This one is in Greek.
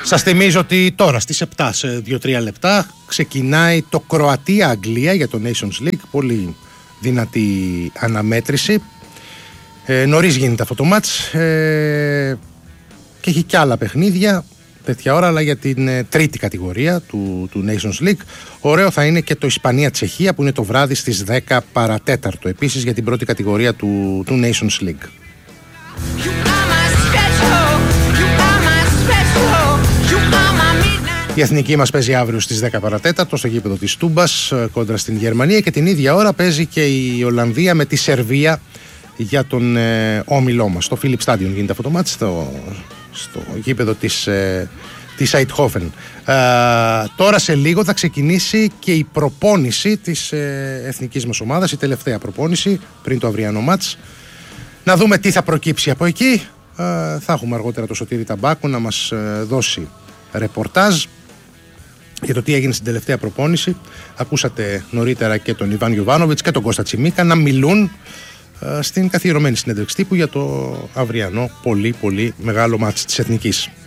Σας θυμίζω ότι τώρα στις 7 σε 2-3 λεπτά ξεκινάει το Κροατία-Αγγλία για το Nations League. Πολύ δυνατή αναμέτρηση. Νωρίς γίνεται αυτό το μάτς και έχει και άλλα παιχνίδια τέτοια ώρα, αλλά για την τρίτη κατηγορία του Nations League. Ωραίο θα είναι και το Ισπανία-Τσεχία που είναι το βράδυ στις 10 παρατέταρτο, επίσης για την πρώτη κατηγορία του Nations League. Η εθνική μας παίζει αύριο στις 10 παρατέταρτο στο γήπεδο της Τούμπας κόντρα στην Γερμανία, και την ίδια ώρα παίζει και η Ολλανδία με τη Σερβία για τον όμιλό μας. Στο Philips Stadion γίνεται αυτό το μάτς, στο γήπεδο της Eindhoven. Τώρα σε λίγο θα ξεκινήσει και η προπόνηση της εθνικής μας ομάδας, η τελευταία προπόνηση πριν το αυριανό μάτς. Να δούμε τι θα προκύψει από εκεί. Θα έχουμε αργότερα το Σωτήρη Ταμπάκο να μας δώσει ρεπορτάζ για το τι έγινε στην τελευταία προπόνηση. Ακούσατε νωρίτερα και τον Ιβάν Γιοβάνοβιτς και τον Κώστα Τσιμίκα να μιλούν στην καθιερωμένη συνέντευξη τύπου για το αυριανό πολύ πολύ μεγάλο μάτς της Εθνικής.